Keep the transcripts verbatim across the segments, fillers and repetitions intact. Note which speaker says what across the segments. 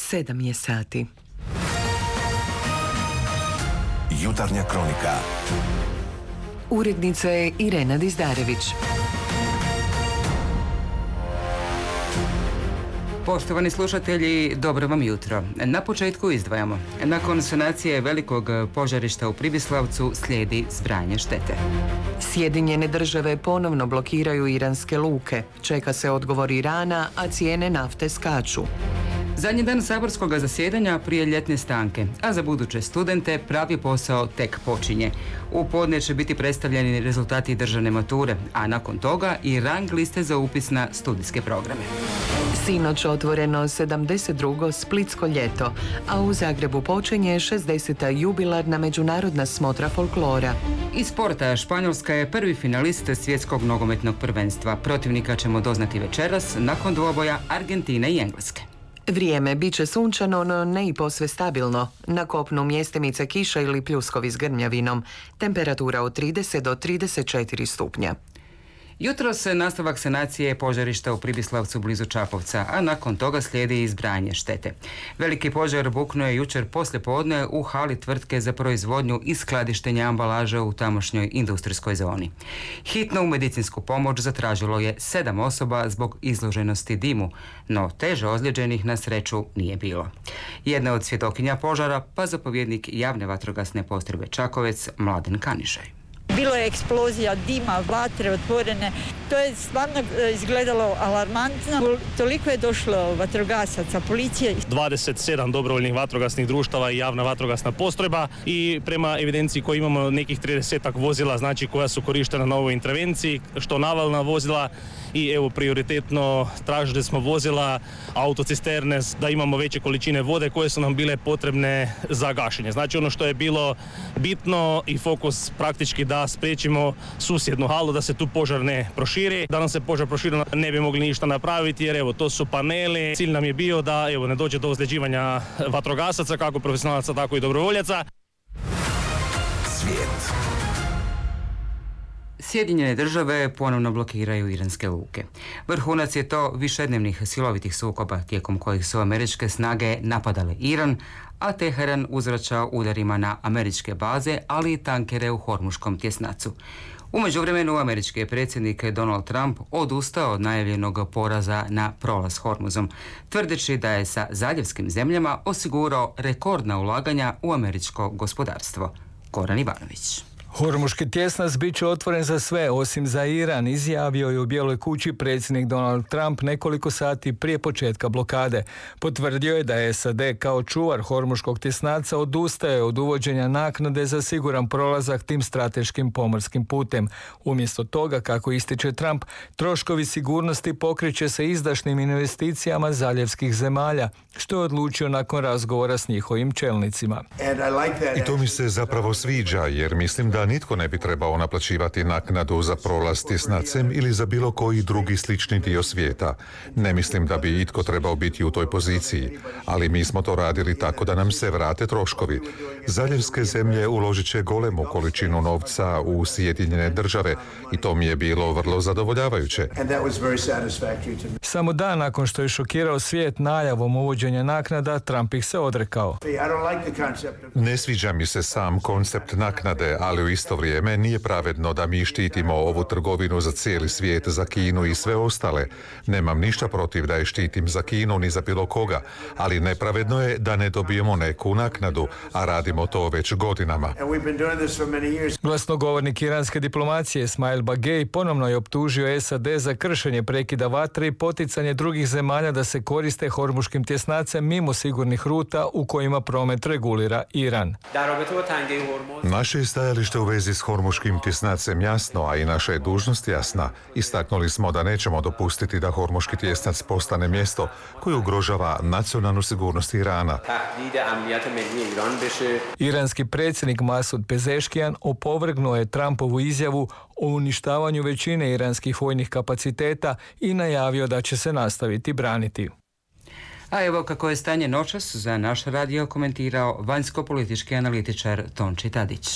Speaker 1: Sedam je sati.
Speaker 2: Jutarnja kronika.
Speaker 1: Urednica je Irena Dizdarević.
Speaker 3: Poštovani slušatelji, dobro vam jutro. Na početku izdvajamo. Nakon sanacije velikog požarišta u Pribislavcu slijedi zbrajanje štete.
Speaker 1: Sjedinjene države ponovno blokiraju iranske luke. Čeka se odgovor Irana, a cijene nafte skaču.
Speaker 3: Zadnji dan saborskog zasjedanja prije ljetne stanke, a za buduće studente pravi posao tek počinje. U podne će biti predstavljeni rezultati državne mature, a nakon toga i rang liste za upis na studijske programe.
Speaker 1: Sinoć otvoreno sedamdeset drugo Splitsko ljeto, a u Zagrebu počinje šezdeseta jubilarna međunarodna smotra folklora.
Speaker 3: Iz sporta Španjolska je prvi finalist svjetskog nogometnog prvenstva. Protivnika ćemo doznati večeras nakon dvoboja Argentine i Engleske.
Speaker 1: Vrijeme bit će sunčano, no ne i posve stabilno. Na kopnu mjestimice kiša ili pljuskovi s grmljavinom. Temperatura od trideset do trideset četiri stupnja.
Speaker 3: Jutro se nastavak sanacije požarišta u Pribislavcu blizu Čakovca, a nakon toga slijedi izbrajanje štete. Veliki požar buknuo je jučer poslijepodne u hali tvrtke za proizvodnju i skladištenje ambalaže u tamošnjoj industrijskoj zoni. Hitno u medicinsku pomoć zatražilo je sedam osoba zbog izloženosti dimu, no teže ozlijeđenih na sreću nije bilo. Jedna od svjedokinja požara, pa zapovjednik javne vatrogasne postrojbe Čakovec Mladen Kanišaj.
Speaker 4: Bilo je eksplozija dima, vatre otvorene. To je stvarno izgledalo alarmantno. Toliko je došlo vatrogasaca, policije.
Speaker 5: dvadeset sedam dobrovoljnih vatrogasnih društava i javna vatrogasna postrojba i prema evidenciji koju imamo nekih tridesetak vozila, znači koja su korištena na ovoj intervenciji, što navalna vozila i evo prioritetno tražili smo vozila, autocisterne, da imamo veće količine vode koje su nam bile potrebne za gašenje. Znači ono što je bilo bitno i fokus praktički da spriječimo susjednu halu, da se tu požar ne proširi. Da nam se požar proširi ne bi mogli ništa napraviti jer evo to su paneli. Cilj nam je bio da evo ne dođe do ozljeđivanja vatrogasaca, kako profesionalaca tako i dobrovoljaca.
Speaker 2: Svijet.
Speaker 3: Sjedinjene države ponovno blokiraju iranske luke. Vrhunac je to višednevnih silovitih sukoba tijekom kojih su američke snage napadale Iran, a Teheran uzvraćao udarima na američke baze, ali i tankere u Hormuškom tjesnacu. U međuvremenu američki je predsjednik Donald Trump odustao od najavljenog poraza na prolaz Hormuzom, tvrdeći da je sa zaljevskim zemljama osigurao rekordna ulaganja u američko gospodarstvo. Goran Ivanović.
Speaker 6: Hormuški tjesnac bit će otvoren za sve, osim za Iran, izjavio je u Bijeloj kući predsjednik Donald Trump nekoliko sati prije početka blokade. Potvrdio je da je S A D kao čuvar Hormuškog tjesnaca odustaje od uvođenja naknade za siguran prolazak tim strateškim pomorskim putem. Umjesto toga, kako ističe Trump, troškovi sigurnosti pokreće se izdašnim investicijama zaljevskih zemalja, što je odlučio nakon razgovora s njihovim čelnicima.
Speaker 7: I to mi se zapravo sviđa, jer mislim da Da nitko ne bi trebao naplaćivati naknadu za prolaz tjesnacem ili za bilo koji drugi slični dio svijeta. Ne mislim da bi itko trebao biti u toj poziciji, ali mi smo to radili tako da nam se vrate troškovi. Zaljevske zemlje uložit će golemu količinu novca u Sjedinjene države i to mi je bilo vrlo zadovoljavajuće.
Speaker 6: Samo dan nakon što je šokirao svijet najavom uvođenja naknada, Trump ih se odrekao.
Speaker 7: Ne sviđa mi se sam koncept naknade, ali u isto vrijeme nije pravedno da mi štitimo ovu trgovinu za cijeli svijet, za Kinu i sve ostale. Nemam ništa protiv da je štitim za Kinu ni za bilo koga, ali nepravedno je da ne dobijemo neku naknadu, a radimo to već godinama.
Speaker 6: Glasnogovornik iranske diplomacije Ismail Bagej ponovno je optužio S A D za kršenje prekida vatre i poticanje drugih zemalja da se koriste Hormuškim tjesnacem mimo sigurnih ruta u kojima promet regulira Iran.
Speaker 7: Naše je stajalište u vezi s Hormuškim tjesnacem jasno, a i naša je dužnost jasna. Istaknuli smo da nećemo dopustiti da Hormuški tjesnac postane mjesto koje ugrožava nacionalnu sigurnost Irana.
Speaker 6: Iranski predsjednik Masud Pezeškijan opovrgnuo je Trumpovu izjavu o uništavanju većine iranskih vojnih kapaciteta i najavio da će se nastaviti braniti.
Speaker 3: A evo kako je stanje noćas za naš radio komentirao vanjsko-politički analitičar Tonči Tadić.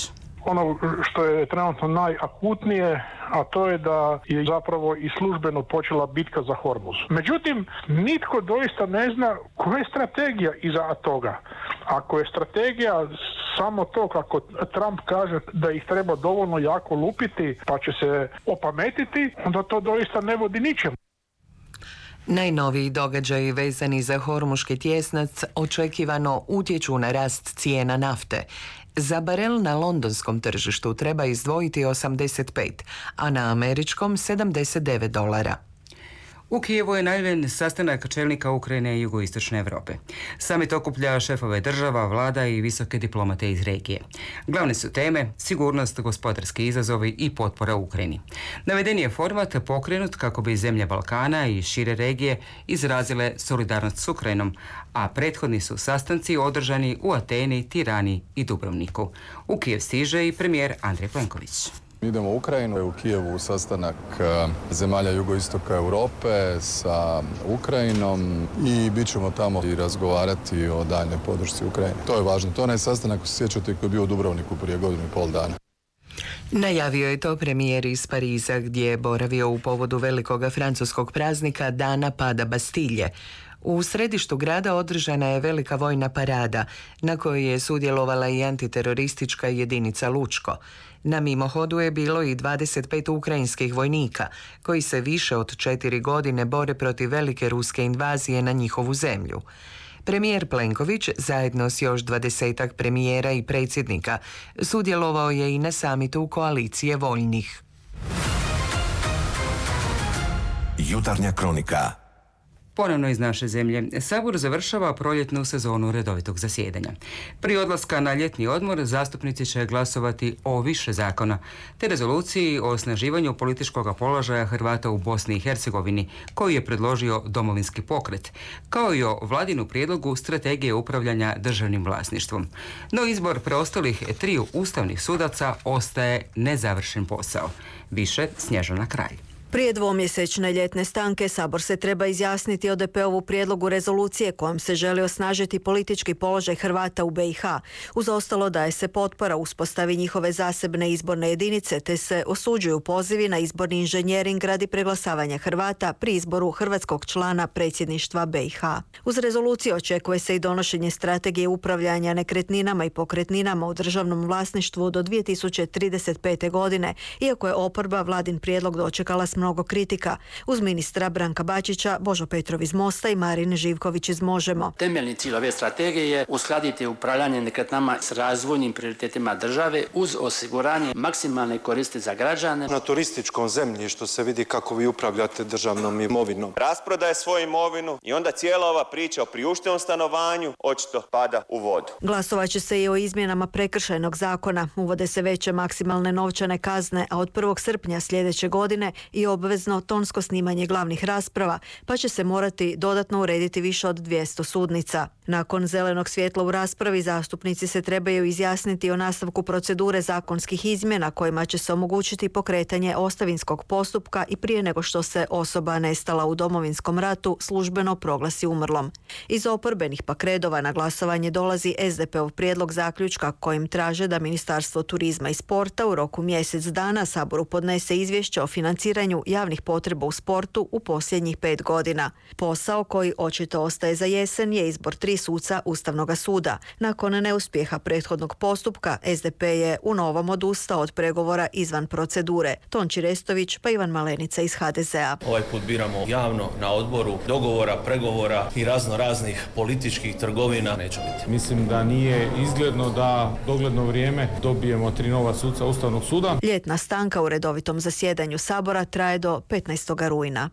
Speaker 8: ono što je trenutno najakutnije, a to je da je zapravo i službeno počela bitka za Hormuz. Međutim, nitko doista ne zna koja je strategija iza toga. Ako je strategija samo to kako Trump kaže da ih treba dovoljno jako lupiti pa će se opametiti, onda to doista ne vodi ničemu.
Speaker 1: Najnoviji događaji vezani za Hormuški tjesnac očekivano utječu na rast cijena nafte. Za barel na londonskom tržištu treba izdvojiti osamdeset pet, a na američkom sedamdeset devet dolara.
Speaker 3: U Kijevu je najavljen sastanak čelnika Ukrajine i jugoistočne Europe. Samit okuplja šefove država, vlada i visoke diplomate iz regije. Glavne su teme sigurnost, gospodarski izazovi i potpora Ukrajini. Navedeni je format pokrenut kako bi zemlje Balkana i šire regije izrazile solidarnost s Ukrajinom, a prethodni su sastanci održani u Ateni, Tirani i Dubrovniku. U Kijev stiže i premijer Andrej Plenković.
Speaker 9: Idemo u Ukrajinu, u Kijevu sastanak zemalja jugoistoka Europe sa Ukrajinom i bit ćemo tamo i razgovarati o daljnjoj podršci Ukrajini. To je važno. To je onaj sastanak, ako se sjećate, koji je bio u Dubrovniku prije godinu i pol dana.
Speaker 1: Najavio je to premijer iz Pariza gdje je boravio u povodu velikoga francuskog praznika Dana pada Bastilje. U središtu grada održana je velika vojna parada na kojoj je sudjelovala i antiteroristička jedinica Lučko. Na mimohodu je bilo i dvadeset pet ukrajinskih vojnika koji se više od četiri godine bore protiv velike ruske invazije na njihovu zemlju. Premijer Plenković zajedno s još dvadesetak premijera i predsjednika sudjelovao je i na samitu koalicije voljnih.
Speaker 2: Jutarnja kronika.
Speaker 3: Ponovno iz naše zemlje. Sabor završava proljetnu sezonu redovitog zasjedanja. Prije odlaska na ljetni odmor zastupnici će glasovati o više zakona, te rezoluciji o osnaživanju političkog položaja Hrvata u Bosni i Hercegovini, koju je predložio Domovinski pokret, kao i o vladinu prijedlogu strategije upravljanja državnim vlasništvom. No izbor preostalih triju ustavnih sudaca ostaje nezavršen posao. Više Snježana Kralj.
Speaker 10: Prije dvomjesečne ljetne stanke Sabor se treba izjasniti o D P-ovu prijedlogu rezolucije kojom se želi osnažiti politički položaj Hrvata u B i H. Uz ostalo daje se potpora uspostavi njihove zasebne izborne jedinice te se osuđuju pozivi na izborni inženjering radi preglasavanja Hrvata pri izboru hrvatskog člana predsjedništva B i H. Uz rezoluciju očekuje se i donošenje strategije upravljanja nekretninama i pokretninama u državnom vlasništvu do dvije tisuće trideset pete. godine, iako je oporba vladin prijedlog dočekala s mnogo kritika. Uz ministra Branka Bačića, Božo Petrov iz Mosta i Marin Živković iz Možemo.
Speaker 11: Temeljni cilj ove strategije je uskladiti upravljanje nekretninama s razvojnim prioritetima države uz osiguranje maksimalne koristi za građane.
Speaker 12: Na turističkom zemljištu se vidi kako vi upravljate državnom imovinom.
Speaker 13: Rasprodaje svoju imovinu i onda cijela ova priča o priuštivom stanovanju očito pada u vodu.
Speaker 10: Glasovat će se i o izmjenama prekršajnog zakona. Uvode se veće maksimalne novčane kazne, a od prvog srpnja sljedeće godine i obvezno tonsko snimanje glavnih rasprava, pa će se morati dodatno urediti više od dvjesto sudnica. Nakon zelenog svjetla u raspravi, zastupnici se trebaju izjasniti o nastavku procedure zakonskih izmjena kojima će se omogućiti pokretanje ostavinskog postupka i prije nego što se osoba nestala u Domovinskom ratu službeno proglasi umrlom. Iz oporbenih pak redova na glasovanje dolazi S D P-ov prijedlog zaključka kojim traže da Ministarstvo turizma i sporta u roku mjesec dana Saboru podnese izvješće o financiranju javnih potreba u sportu u posljednjih pet godina. Posao koji očito ostaje za jesen je izbor tri suca Ustavnog suda. Nakon neuspjeha prethodnog postupka, S D P je u novom odustao od pregovora izvan procedure. Tonči Restović pa Ivan Malenica iz H D Z A.
Speaker 14: Ovaj put biramo javno na odboru, dogovora, pregovora i razno raznih političkih trgovina neće biti.
Speaker 15: Mislim da nije izgledno da dogledno vrijeme dobijemo tri nova suca Ustavnog suda.
Speaker 10: Ljetna stanka u redovitom zasjedanju Sabora traje do petnaestog rujna.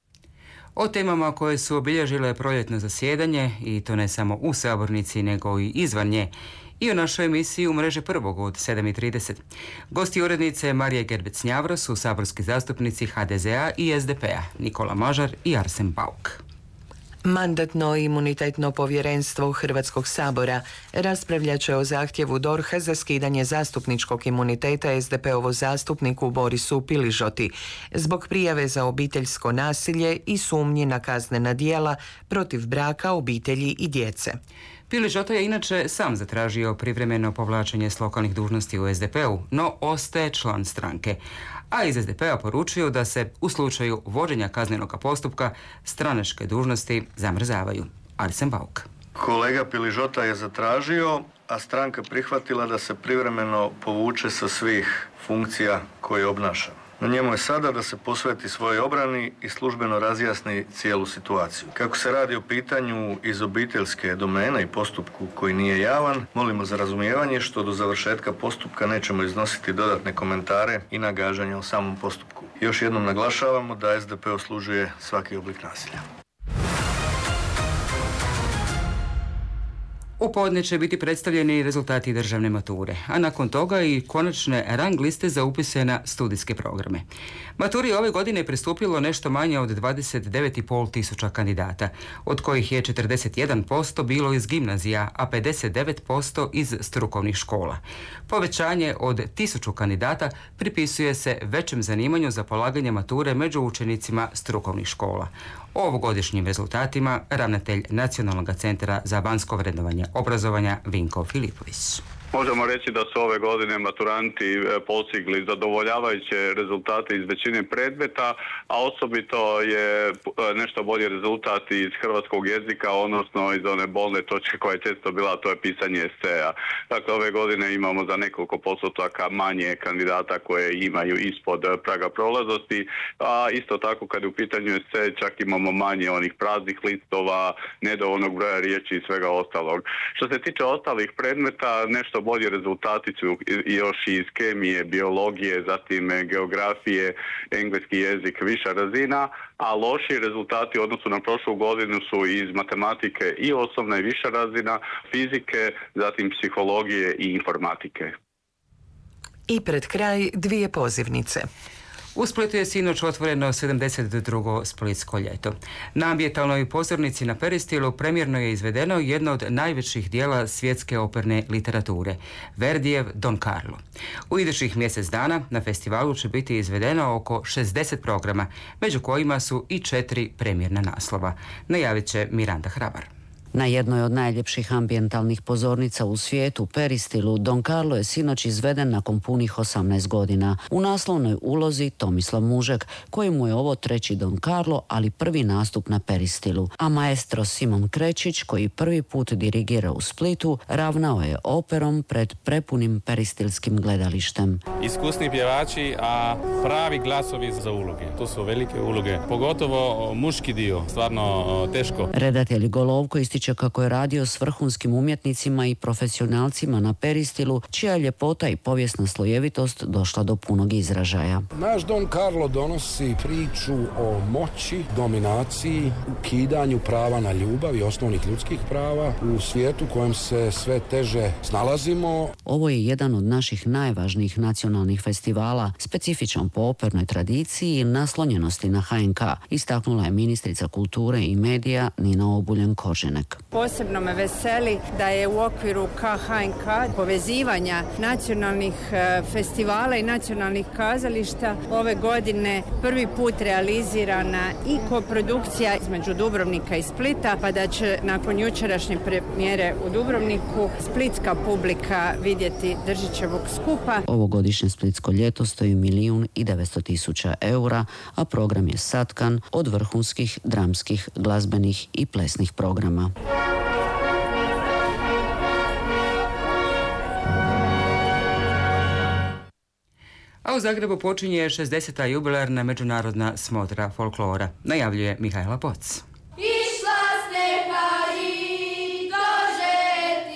Speaker 3: O temama koje su obilježile proljetno zasjedanje, i to ne samo u sabornici nego i izvan nje, i u našoj emisiji u mreži prvog od sedam i trideset. Gosti urednice Marije Gerbec-Njavro su saborski zastupnici H D Z A i S D P-a, Nikola Mažar i Arsen Bauk.
Speaker 1: Mandatno-imunitetno povjerenstvo Hrvatskog sabora raspravljat će o zahtjevu D O R H-a za skidanje zastupničkog imuniteta es de pe-ovu zastupniku Borisu Piližoti zbog prijave za obiteljsko nasilje i sumnji na kaznena djela protiv braka, obitelji i djece.
Speaker 3: Piližota je inače sam zatražio privremeno povlačenje s lokalnih dužnosti u es de pe-u, no ostaje član stranke. A iz es de pe-a poručio da se u slučaju vođenja kaznenog postupka stranačke dužnosti zamrzavaju. Arsen Bauk.
Speaker 16: Kolega Piližota je zatražio, a stranka prihvatila da se privremeno povuče sa svih funkcija koje obnaša. Na njemu je sada da se posveti svojoj obrani i službeno razjasni cijelu situaciju. Kako se radi o pitanju iz obiteljske domene i postupku koji nije javan, molimo za razumijevanje što do završetka postupka nećemo iznositi dodatne komentare i nagađanja o samom postupku. Još jednom naglašavamo da es de pe osuđuje svaki oblik nasilja.
Speaker 3: U podne će biti predstavljeni rezultati državne mature, a nakon toga i konačne rang liste za upise na studijske programe. Maturi ove godine je pristupilo nešto manje od dvadeset devet i pol tisuća kandidata, od kojih je četrdeset jedan posto bilo iz gimnazija, a pedeset devet posto iz strukovnih škola. Povećanje od tisuću kandidata pripisuje se većem zanimanju za polaganje mature među učenicima strukovnih škola. O ovogodišnjim rezultatima ravnatelj Nacionalnog centra za vanjsko vrednovanje obrazovanja Vinko Filipović.
Speaker 17: Možemo reći da su ove godine maturanti postigli zadovoljavajuće rezultate iz većine predmeta, a osobito je nešto bolji rezultat iz hrvatskog jezika, odnosno iz one bolne točke koja je često bila, to je pisanje eseja. Dakle, ove godine imamo za nekoliko postotaka manje kandidata koje imaju ispod praga prolaznosti, a isto tako kad je u pitanju esej čak imamo manje onih praznih listova, nedovoljnog broja riječi i svega ostalog. Što se tiče ostalih predmeta, nešto bolji rezultati su još iz kemije, biologije, zatim geografije, engleski jezik, viša razina, a loši rezultati u odnosu na prošlu godinu su iz matematike i osnovna i viša razina, fizike, zatim psihologije i informatike.
Speaker 1: I pred kraj dvije pozivnice.
Speaker 3: U Splitu je sinoć otvoreno sedamdeset drugo Splitsko ljeto. Na ambijentalnoj pozornici na Peristilu premjerno je izvedeno jedno od najvećih dijela svjetske operne literature, Verdijev Don Carlo. U idućih mjesec dana na festivalu će biti izvedeno oko šezdeset programa, među kojima su i četiri premjerna naslova. Najavit će Miranda Hrabar.
Speaker 18: Na jednoj od najljepših ambijentalnih pozornica u svijetu, Peristilu, Don Carlo je sinoć izveden nakon punih osamnaest godina. U naslovnoj ulozi Tomislav Mužek, kojemu je ovo treći Don Carlo, ali prvi nastup na Peristilu. A maestro Simon Krečić, koji prvi put dirigira u Splitu, ravnao je operom pred prepunim peristilskim gledalištem.
Speaker 19: Iskusni pjevači, a pravi glasovi za uloge. To su velike uloge, pogotovo muški dio, stvarno teško.
Speaker 18: Redatelj Golovko ističe kako je radio s vrhunskim umjetnicima i profesionalcima na Peristilu, čija ljepota i povijesna slojevitost došla do punog izražaja.
Speaker 20: Naš Don Carlo donosi priču o moći, dominaciji, ukidanju prava na ljubav i osnovnih ljudskih prava u svijetu kojem se sve teže snalazimo.
Speaker 18: Ovo je jedan od naših najvažnijih nacionalnih festivala, specifičan po opernoj tradiciji i naslonjenosti na ha en ka, istaknula je ministrica kulture i medija Nina Obuljen-Koržinek.
Speaker 21: Posebno me veseli da je u okviru ka ha en ka povezivanja nacionalnih festivala i nacionalnih kazališta ove godine prvi put realizirana i koprodukcija između Dubrovnika i Splita, pa da će nakon jučerašnje premijere u Dubrovniku splitska publika vidjeti Držićevog skupa.
Speaker 18: Ovogodišnje Splitsko ljeto stoji milijun i devetsto tisuća eura, a program je satkan od vrhunskih dramskih, glazbenih i plesnih programa.
Speaker 3: A u Zagrebu počinje šezdeseta jubilarna međunarodna smotra folklora, najavljuje Mihajla Poc.
Speaker 22: Išla sneka i do žeti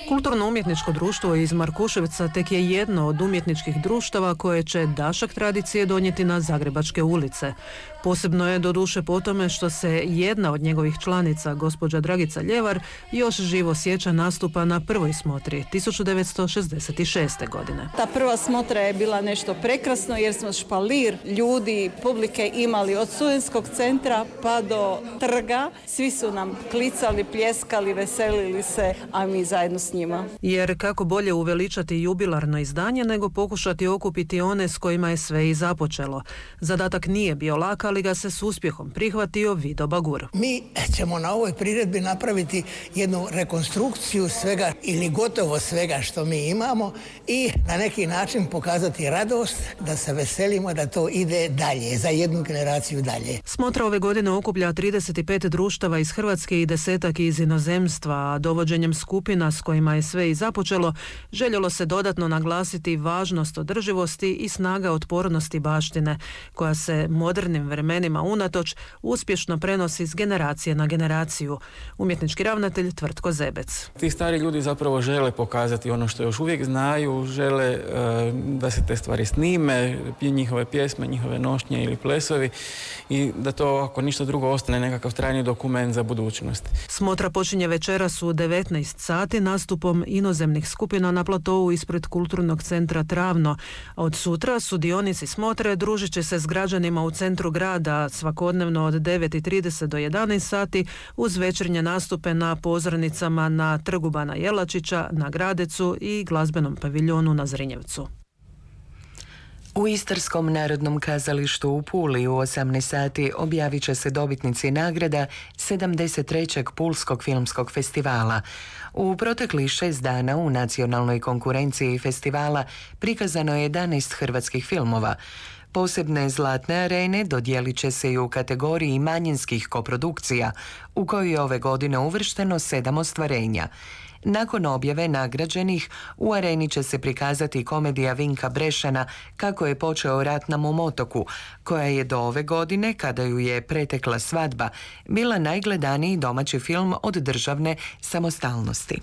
Speaker 4: Kulturno-umjetničko društvo iz Markuševca tek je jedno od umjetničkih društava koje će dašak tradicije donijeti na zagrebačke ulice. Posebno je doduše po tome što se jedna od njegovih članica, gospođa Dragica Ljevar, još živo sjeća nastupa na prvoj smotri tisuću devetsto šezdeset šeste. godine.
Speaker 22: Ta prva smotra je bila nešto prekrasno jer smo špalir ljudi, publike imali od studentskog centra pa do trga. Svi su nam klicali, pljeskali, veselili se, a mi zajedno s njima.
Speaker 4: Jer kako bolje uveličati jubilarno izdanje nego pokušati okupiti one s kojima je sve i započelo. Zadatak nije bio lak, ali ga se s uspjehom prihvatio Vido Bagur.
Speaker 23: Mi ćemo na ovoj priredbi napraviti jednu rekonstrukciju svega ili gotovo svega što mi imamo i na neki način pokazati radost, da se veselimo da to ide dalje, za jednu generaciju dalje.
Speaker 4: Smotra ove godine okuplja trideset pet društava iz Hrvatske i desetak iz inozemstva, a dovođenjem skupina s kojima je sve i započelo, željelo se dodatno naglasiti važnost održivosti i snaga otpornosti baštine, koja se modernim vremenima unatoč uspješno prenosi s generacije na generaciju. Umjetnički ravnatelj Tvrtko Zebec.
Speaker 24: Ti stari ljudi zapravo žele pokazati ono što još uvijek znaju, žele uh, da se te stvari snime, njihove pjesme, njihove nošnje ili plesovi i da to, ako ništa drugo, ostane nekakav trajni dokument za budućnost.
Speaker 4: Smotra počinje večeras u devetnaest sati nastupom inozemnih skupina na platovu ispred Kulturnog centra Travno. Od sutra sudionici smotre družit će se s građanima u centru grada svakodnevno od devet i trideset do jedanaest sati uz večernje nastupe na pozornicama na Trgu Bana Jelačića, na Gradecu i glazbenom paviljonu na Zrinjevcu.
Speaker 1: U Istarskom narodnom kazalištu u Puli u osamnaest sati objavit će se dobitnici nagrada sedamdeset trećeg Pulskog filmskog festivala. U proteklih šest dana u nacionalnoj konkurenciji festivala prikazano je jedanaest hrvatskih filmova. Posebne zlatne arene dodijelit će se i u kategoriji manjinskih koprodukcija, u kojoj je ove godine uvršteno sedam ostvarenja. Nakon objave nagrađenih, u areni će se prikazati komedija Vinka Brešana Kako je počeo rat na mom otoku, koja je do ove godine, kada ju je pretekla svadba, bila najgledaniji domaći film od državne samostalnosti.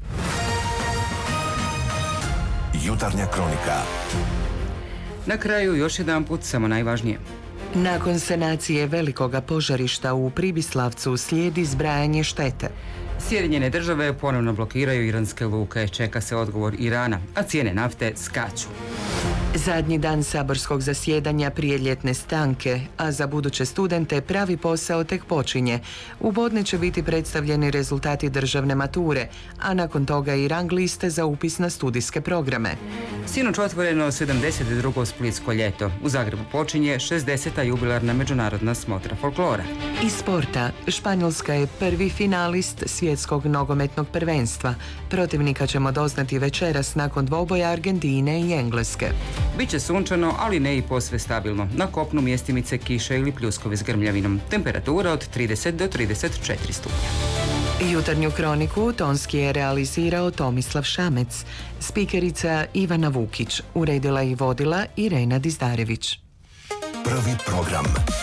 Speaker 2: Jutarnja kronika.
Speaker 3: Na kraju još jedan put samo najvažnije.
Speaker 1: Nakon sanacije velikoga požarišta u Pribislavcu slijedi zbrajanje štete.
Speaker 3: Sjedinjene države ponovno blokiraju iranske luke, čeka se odgovor Irana, a cijene nafte skaču.
Speaker 1: Zadnji dan saborskog zasjedanja prije ljetne stanke, a za buduće studente pravi posao tek počinje. U podne će biti predstavljeni rezultati državne mature, a nakon toga i rang liste za upis na studijske programe.
Speaker 3: Sinoć otvoreno sedamdeset drugo Splitsko ljeto. U Zagrebu počinje šezdeseta jubilarna međunarodna smotra folklora.
Speaker 1: Iz sporta, Španjolska je prvi finalist svjetskog nogometnog prvenstva. Protivnika ćemo doznati večeras nakon dvoboja Argentine i Engleske.
Speaker 3: Biće sunčano, ali ne i posve stabilno. Na kopnu mjestimice kiše ili pljuskovi s grmljavinom. Temperatura od trideset do trideset četiri stupnja.
Speaker 1: Jutarnju kroniku tonski je realizirao Tomislav Šamec. Spikerica Ivana Vukić, uredila i vodila Irena Dizdarević.
Speaker 2: Prvi program.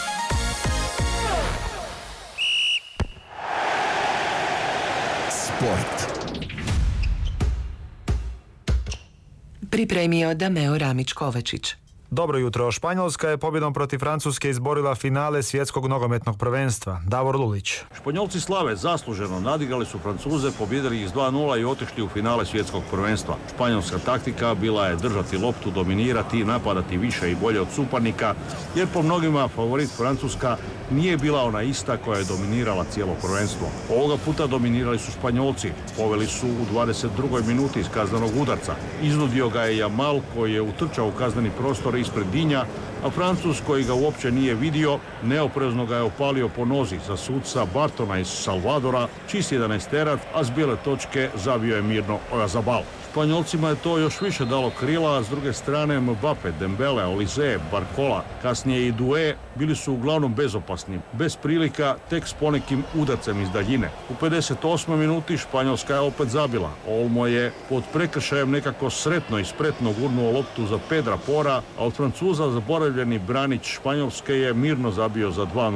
Speaker 2: Sport.
Speaker 1: Pripremio Dameo Ramić-Kovačić.
Speaker 25: Dobro jutro. Španjolska je pobjedom protiv Francuske izborila finale svjetskog nogometnog prvenstva. Davor Lulić.
Speaker 26: Španjolci slave zasluženo nadigrali su Francuze, pobijedili ih s dva nula i otišli u finale svjetskog prvenstva. Španjolska taktika bila je držati loptu, dominirati, napadati više i bolje od suparnika, jer po mnogima favorit Francuska nije bila ona ista koja je dominirala cijelo prvenstvo. Ovoga puta dominirali su Španjolci. Poveli su u dvadeset drugoj minuti iz kaznenog udarca. Iznudio ga je Jamal koji je utrčao u kazneni prostor ispred Dinja, a Francuz koji ga uopće nije vidio, neoprezno ga je opalio po nozi za suca Bartona iz Salvadora, čist jedanaesterac, a s bijele točke zabio je mirno Oyarzabal. Španjolcima je to još više dalo krila, a s druge strane Mbappe, Dembele, Olise, Barcola, kasnije i Doué bili su uglavnom bezopasni, bez prilika, tek s ponekim udarcem iz daljine. U pedeset osmoj minuti Španjolska je opet zabila. Olmo je pod prekršajem nekako sretno i spretno gurnuo loptu za Pedra Pora, a od Francuza zaboravljeni branić Španjolske je mirno zabio za dva nula.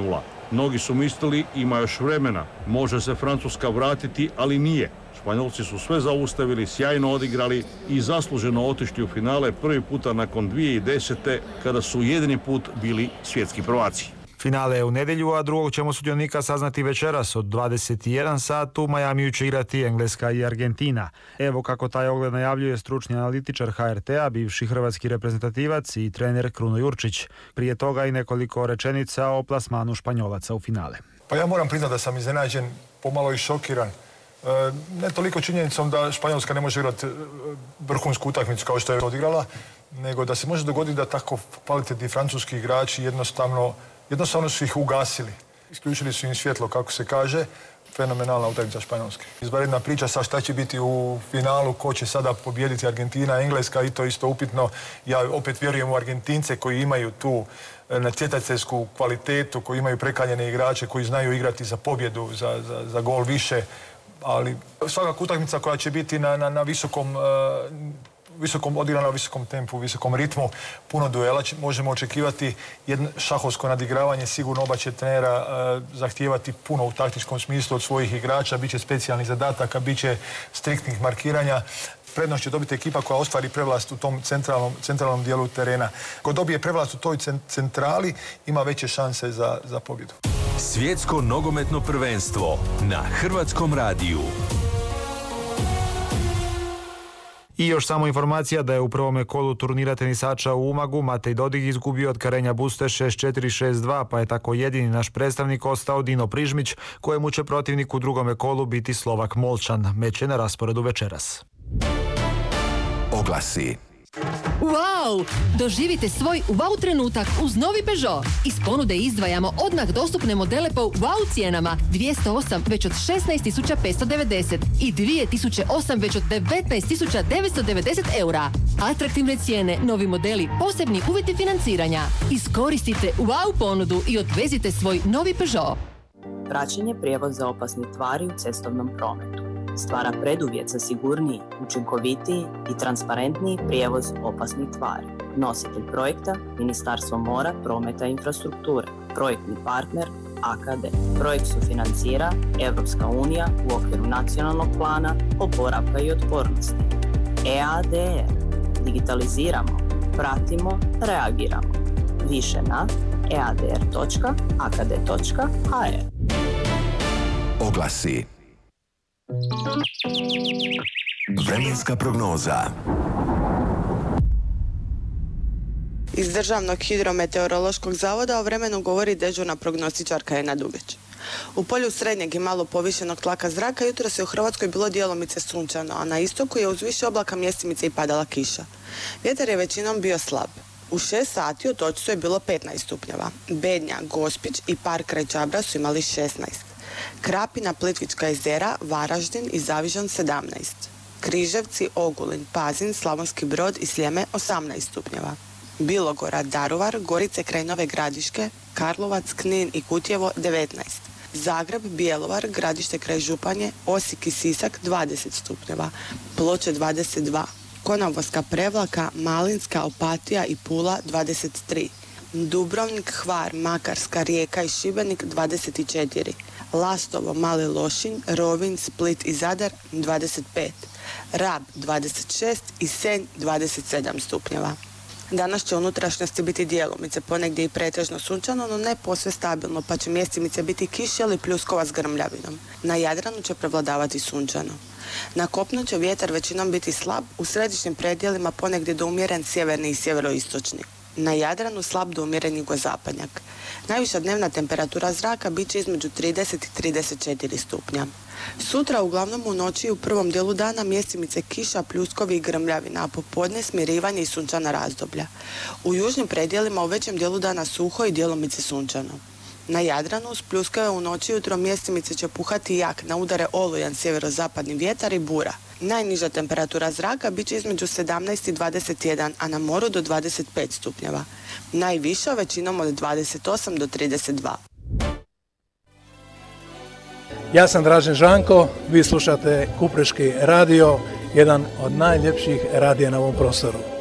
Speaker 26: Mnogi su mislili ima još vremena, može se Francuska vratiti, ali nije. Španjolci su sve zaustavili, sjajno odigrali i zasluženo otišli u finale prvi puta nakon dvije tisuće desete kada su jedini put bili svjetski prvaci.
Speaker 25: Finale je u nedjelju, a drugog ćemo sudionika saznati večeras od dvadeset jedan sat. U Majamiju će igrati Engleska i Argentina. Evo kako taj ogled najavljuje stručni analitičar H R T-a, bivši hrvatski reprezentativac i trener Kruno Jurčić. Prije toga i nekoliko rečenica o plasmanu Španjolaca u finale.
Speaker 5: Pa ja moram priznati da sam iznenađen, pomalo i šokiran. Ne toliko činjenicom da Španjolska ne može igrati vrhunsku utakmicu kao što je odigrala, nego da se može dogoditi da tako kvalitetni francuski igrači jednostavno, jednostavno su ih ugasili. Isključili su im svjetlo, kako se kaže. Fenomenalna utakmica Španjolske. Izvanredna priča sa šta će biti u finalu, ko će sada pobijediti Argentina, Engleska, i to isto upitno. Ja opet vjerujem u Argentince koji imaju tu natjecateljsku kvalitetu, koji imaju prekaljene igrače, koji znaju igrati za pobjedu, za, za, za gol više. Ali svakako utakmica koja će biti na, na, na visokom, uh, visokom, odigrana na visokom tempu, visokom ritmu, puno duela možemo očekivati. Jedno šahovsko nadigravanje, sigurno oba će trenera uh, zahtijevati puno u taktičkom smislu od svojih igrača, bit će specijalnih zadataka, bit će striktnih markiranja. Prednost će dobiti ekipa koja ostvari prevlast u tom centralnom, centralnom dijelu terena. Ko dobije prevlast u toj centrali, ima veće šanse za, za pobjedu.
Speaker 6: Svjetsko nogometno prvenstvo na Hrvatskom radiju.
Speaker 25: I još samo informacija da je u prvome kolu turnira tenisača u Umagu Matej Dodig izgubio od Karenja Buste šest četiri šest dva, pa je tako jedini naš predstavnik ostao Dino Prižmić, kojemu će protivnik u drugome kolu biti Slovak Molčan. Meč je na rasporedu večeras.
Speaker 2: Oglasi.
Speaker 7: Wow! Doživite svoj wow trenutak uz novi Peugeot. Iz ponude izdvajamo odmah dostupne modele po wow cijenama. dvjesto osam već od šesnaest tisuća petsto devedeset i dvije tisuće osam već od devetnaest tisuća devetsto devedeset eura. Atraktivne cijene, novi modeli, posebni uvjeti financiranja. Iskoristite wow ponudu i odvezite svoj novi Peugeot.
Speaker 8: Praćenje prijevoza opasnih tvari u cestovnom prometu stvara preduvjet za sigurniji, učinkovitiji i transparentniji prijevoz opasnih tvari. Nositelj projekta Ministarstvo mora, prometa i infrastrukture. Projektni partner A K D. Projekt sufinancira Europska unija u okviru nacionalnog plana oporavka i otpornosti. E A D R. Digitaliziramo, pratimo, reagiramo. Više na e a d r točka a k d točka h r.
Speaker 2: Oglasi. Vremenska prognoza.
Speaker 9: Iz Državnog hidrometeorološkog zavoda o vremenu govori dežurna prognostičarka Ena Dugić. U polju srednjeg i malo povišenog tlaka zraka jutros je u Hrvatskoj bilo djelomice sunčano, a na istoku je uz više oblaka mjestimice i padala kiša. Vjetar je većinom bio slab. U šest sati u Otočcu je bilo petnaest stupnjeva. Bednja, Gospić i park kraj Čabra su imali šesnaest. Krapina, Plitvička jezera, Varaždin i Zavižan sedamnaest. Križevci, Ogulin, Pazin, Slavonski Brod i Sljeme osamnaest stupnjeva. Bilogora, Daruvar, Gorice kraj Nove Gradiške, Karlovac, Knin i Kutjevo devetnaest. Zagreb, Bjelovar, Gradište kraj Županje, Osijek i Sisak dvadeset stupnjeva. Ploče dvadeset dva. Konavolska, Prevlaka, Malinska, Opatija i Pula dvadeset tri. Dubrovnik, Hvar, Makarska, Rijeka i Šibenik dvadeset četiri. Lastovo, Mali Lošinj, Rovinj, Split i Zadar dvadeset pet. Rab dvadeset šest i Senj dvadeset sedam stupnjeva. Danas će unutrašnjosti biti djelomice, ponegdje i pretežno sunčano, no ne posve stabilno, pa će mjestimice biti kiše ili pljuskova s grmljavinom. Na Jadranu će prevladavati sunčano. Na kopnu će vjetar većinom biti slab, u središnjim predjelima ponegdje do umjeren sjeverni i sjeveroistočni. Na Jadranu slab do umjeren jugozapadnjak. Najviša dnevna temperatura zraka bit će između trideset i trideset četiri stupnja. Sutra uglavnom u noći i u prvom dijelu dana mjestimice kiša, pljuskovi i grmljavina, a popodne smirivanje i sunčana razdoblja. U južnim predjelima u većem dijelu dana suho i djelomice sunčano. Na Jadranu uz pljuskove u noći i jutro mjestimice će puhati jak, na udare olujan sjeverozapadni vjetar i bura. Najniža temperatura zraka bit će između sedamnaest i dvadeset jedan, a na moru do dvadeset pet stupnjeva. Najviša većinom od dvadeset osam do trideset dva.
Speaker 11: Ja sam Dražen Žanko, vi slušate Kupreški radio, jedan od najljepših radija na ovom prostoru.